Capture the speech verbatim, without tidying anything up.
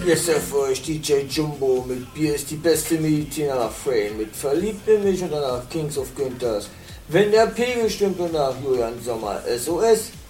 Jetzt für euch D J Jumbo mit Bier ist die beste Medizin nach Frame, mit Verliebt in mich und danach Kings of Günthers. Wenn der Pegel stimmt und nach Julian Sommer S O S.